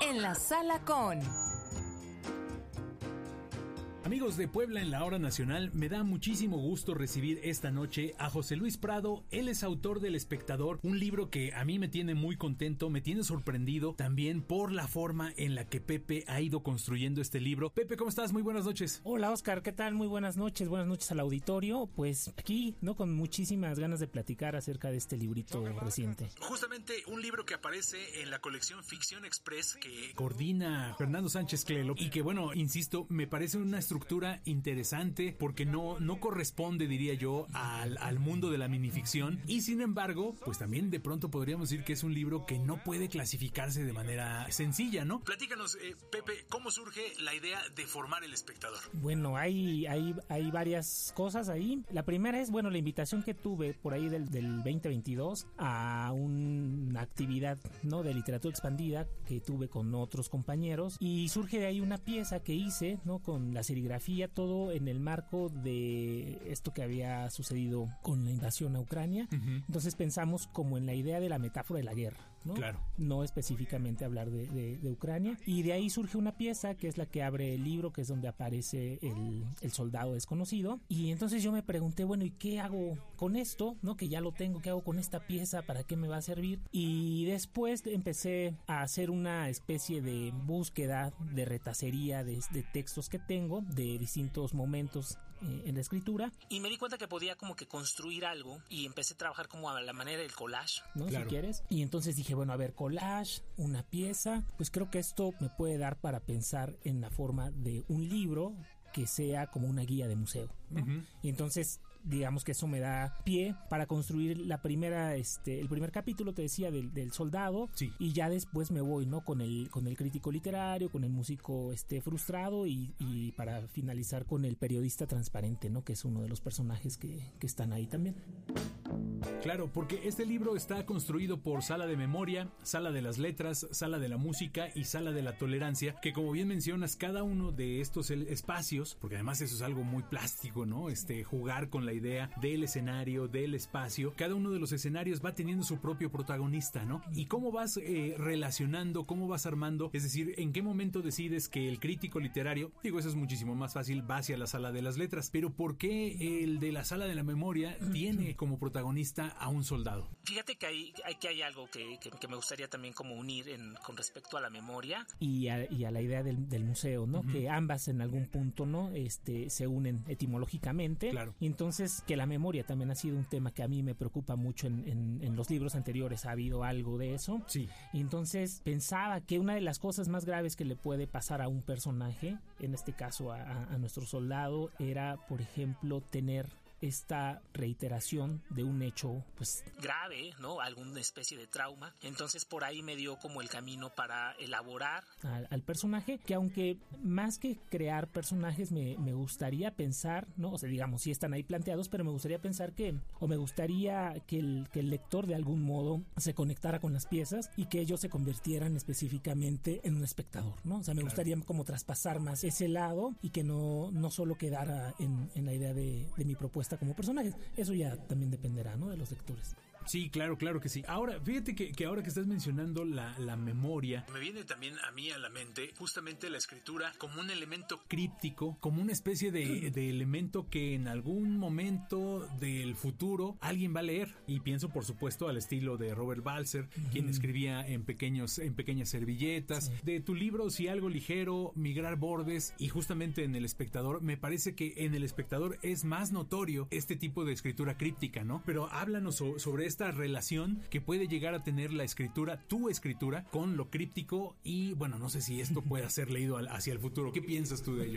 En la sala con... Amigos de Puebla en la Hora Nacional, me da muchísimo gusto recibir esta noche a José Luis Prado. Él es autor del Espectador, un libro que a mí me tiene muy contento, me tiene sorprendido también por la forma en la que Pepe ha ido construyendo este libro. Pepe, ¿cómo estás? Muy buenas noches. Hola, Oscar, ¿qué tal? Muy buenas noches al auditorio. Pues aquí, ¿no? Con muchísimas ganas de platicar acerca de este librito reciente. Justamente un libro que aparece en la colección Ficción Express que coordina Fernando Sánchez Clelo y que, bueno, insisto, me parece una estructura interesante porque no corresponde, diría yo, al mundo de la minificción, y sin embargo, pues también de pronto podríamos decir que es un libro que no puede clasificarse de manera sencilla, ¿no? Platícanos, Pepe, ¿cómo surge la idea de formar El Espectador? Bueno, hay varias cosas ahí. La primera es, bueno, la invitación que tuve por ahí del 2022 a una actividad, ¿no?, de literatura expandida que tuve con otros compañeros, y surge de ahí una pieza que hice, ¿no?, con la serigrafía, todo en el marco de esto que había sucedido con la invasión a Ucrania. Uh-huh. Entonces pensamos como en la idea de la metáfora de la guerra, ¿no? Claro. No específicamente hablar de Ucrania. Y de ahí surge una pieza que es la que abre el libro, que es donde aparece el soldado desconocido. Y entonces yo me pregunté, bueno, ¿y qué hago con esto? ¿No? Que ya lo tengo, ¿qué hago con esta pieza? ¿Para qué me va a servir? Y después empecé a hacer una especie de búsqueda, de retacería de textos que tengo, de distintos momentos en la escritura, y me di cuenta que podía como que construir algo, y empecé a trabajar como a la manera del collage, ¿no? Claro. Si quieres. Y entonces dije, bueno, a ver, collage, una pieza, pues creo que esto me puede dar para pensar en la forma de un libro que sea como una guía de museo, ¿no? Uh-huh. Y entonces digamos que eso me da pie para construir el primer capítulo, te decía, del soldado. Sí. Y ya después me voy, ¿no?, con el crítico literario, con el músico frustrado, y para finalizar con el periodista transparente, ¿no?, que es uno de los personajes que están ahí también. Claro, porque este libro está construido por Sala de Memoria, Sala de las Letras, Sala de la Música y Sala de la Tolerancia, que, como bien mencionas, cada uno de estos espacios, porque además eso es algo muy plástico, ¿no? Jugar con la idea del escenario, del espacio. Cada uno de los escenarios va teniendo su propio protagonista, ¿no? Y cómo vas relacionando, cómo vas armando, es decir, en qué momento decides que el crítico literario, digo, eso es muchísimo más fácil, va hacia la Sala de las Letras, pero ¿por qué el de la Sala de la Memoria tiene como protagonista a un soldado? Fíjate que hay algo que me gustaría también como unir con respecto a la memoria y a la idea del museo, ¿no? Uh-huh. Que ambas en algún punto, ¿no?, se unen etimológicamente. Claro. Y entonces que la memoria también ha sido un tema que a mí me preocupa mucho. En los libros anteriores ha habido algo de eso. Sí. Y entonces pensaba que una de las cosas más graves que le puede pasar a un personaje, en este caso a nuestro soldado, era, por ejemplo, tener esta reiteración de un hecho pues grave, ¿no?, alguna especie de trauma. Entonces por ahí me dio como el camino para elaborar al personaje, que aunque más que crear personajes me gustaría pensar, ¿no?, o sea, digamos, sí están ahí planteados, pero me gustaría pensar que el lector de algún modo se conectara con las piezas y que ellos se convirtieran específicamente en un espectador, ¿no? O sea, me gustaría como traspasar más ese lado y que no solo quedara en la idea de mi propuesta como personajes. Eso ya también dependerá, ¿no?, de los lectores. Sí, claro que sí. Ahora, fíjate que ahora que estás mencionando la memoria, me viene también a mí a la mente justamente la escritura como un elemento críptico, como una especie de elemento que en algún momento del futuro alguien va a leer. Y pienso, por supuesto, al estilo de Robert Balser, uh-huh, quien escribía en pequeñas servilletas. Sí. De tu libro, Si algo ligero, Migrar bordes, y justamente en El Espectador, me parece que en El Espectador es más notorio este tipo de escritura críptica, ¿no? Pero háblanos sobre esta relación que puede llegar a tener la escritura, tu escritura, con lo críptico, y bueno, no sé si esto pueda ser leído hacia el futuro. ¿Qué piensas tú de ello?